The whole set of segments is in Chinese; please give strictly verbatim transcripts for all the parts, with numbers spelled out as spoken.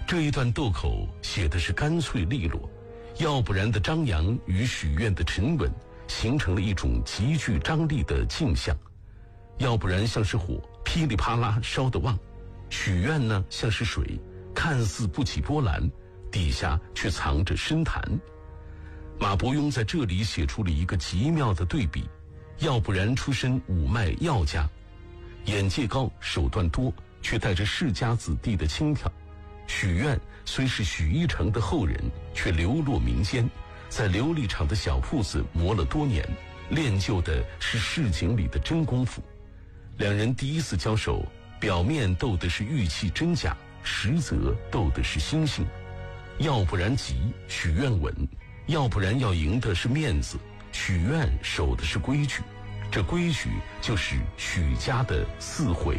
这一段斗口写的是干脆利落，要不然的张扬与许愿的沉稳形成了一种极具张力的镜像。要不然像是火，噼里啪啦烧得旺；许愿呢像是水，看似不起波澜，底下却藏着深潭。马伯庸在这里写出了一个极妙的对比：要不然出身五脉药家，眼界高，手段多，却带着世家子弟的轻佻；许愿虽是许一成的后人，却流落民间，在琉璃厂的小铺子磨了多年，练就的是市井里的真功夫。两人第一次交手，表面斗的是玉器真假，实则斗的是心性。要不然急，许愿稳；要不然要赢的是面子，许愿守的是规矩。这规矩就是许家的四悔。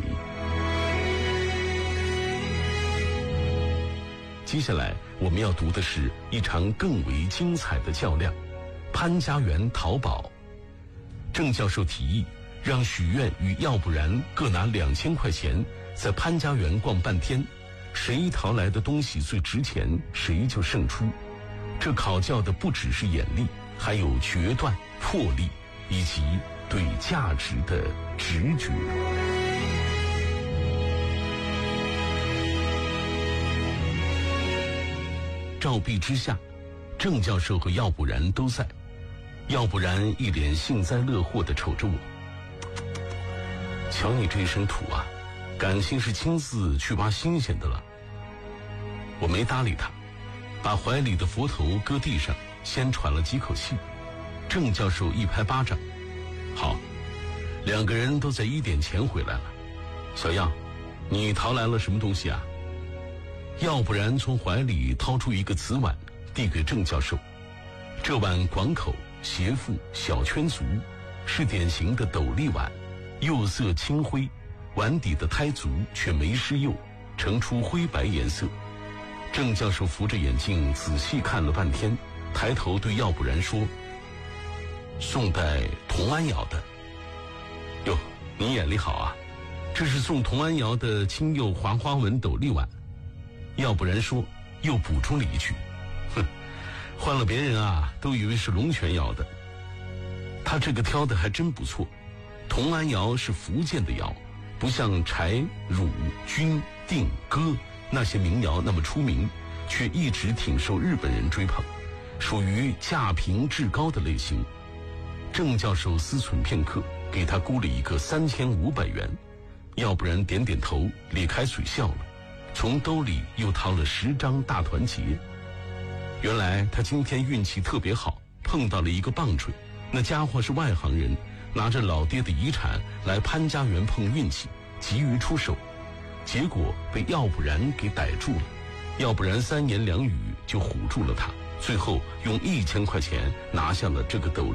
接下来我们要读的是一场更为精彩的较量——潘家园淘宝。郑教授提议让许愿与要不然各拿两千块钱，在潘家园逛半天，谁淘来的东西最值钱，谁就胜出。这考教的不只是眼力，还有决断、魄力，以及对价值的直觉。照壁之下，郑教授和要不然都在。要不然一脸幸灾乐祸地瞅着我，瞧你这一身土啊，感情是亲自去挖新鲜的了。我没搭理他，把怀里的佛头搁地上，先喘了几口气。郑教授一拍巴掌，好，两个人都在一点前回来了。小样，你淘来了什么东西啊？要不然从怀里掏出一个瓷碗，递给郑教授。这碗广口，斜腹，小圈足，是典型的斗笠碗，釉色青灰，碗底的胎足却没施釉，呈出灰白颜色。郑教授扶着眼镜仔细看了半天，抬头对要不然说：宋代童安窑的。哟，你眼力好啊，这是宋童安窑的青釉华花纹斗笠碗。要不然说，又补充了一句：哼，换了别人啊，都以为是龙泉窑的。他这个挑的还真不错。童安窑是福建的窑，不像柴、汝、钧、定、哥那些民窑那么出名，却一直挺受日本人追捧，属于价评至高的类型。郑教授思忖片刻，给他估了一个三千五百元。要不然点点头，咧开嘴笑了，从兜里又掏了十张大团结。原来他今天运气特别好，碰到了一个棒槌，那家伙是外行人，拿着老爹的遗产来潘家园碰运气，急于出手，结果被要不然给逮住了。要不然三言两语就唬住了他，最后用一千块钱拿下了这个斗